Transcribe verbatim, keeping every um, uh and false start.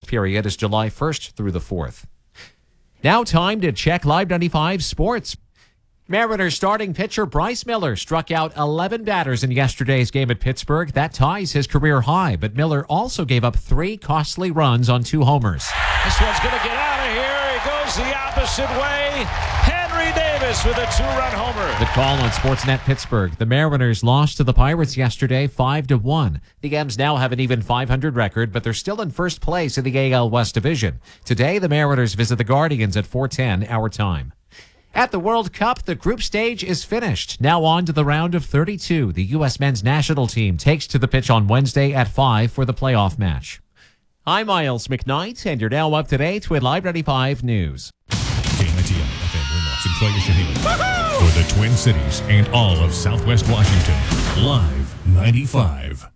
period is July first through the fourth. Now time to check Live ninety-five Sports. Mariners starting pitcher Bryce Miller struck out eleven batters in yesterday's game at Pittsburgh. That ties his career high, but Miller also gave up three costly runs on two homers. This one's going to get out of here. He goes the opposite way. Henry Davis with a two-run homer. The call on Sportsnet Pittsburgh. The Mariners lost to the Pirates yesterday five to one. The M's now have an even five hundred record, but they're still in first place in the A L West Division. Today, the Mariners visit the Guardians at four ten our time. At the World Cup, the group stage is finished. Now on to the round of thirty-two. The U S men's national team takes to the pitch on Wednesday at five for the playoff match. I'm Miles McKnight, and you're now up to date with Live ninety-five News. K ninety-M F M Reynolds and Clay Shaheen for the Twin Cities and all of Southwest Washington. Live ninety-five.